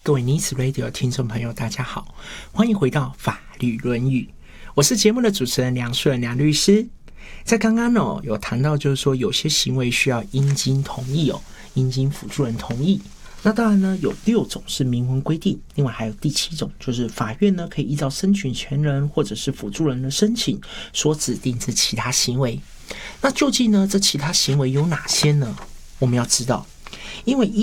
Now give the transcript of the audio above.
各位 Nice Radio 的听众朋友，大家好，欢迎回到法律论语，我是节目的主持人梁顺梁律师。在刚刚有谈到，就是说有些行为需要阴经同意阴经辅助人同意。那当然呢，有6种是明文规定，另外还有第7种，就是法院呢可以依照申请权人或者是辅助人的申请所指定之其他行为。那究竟呢，这其他行为有哪些呢？我们要知道，因为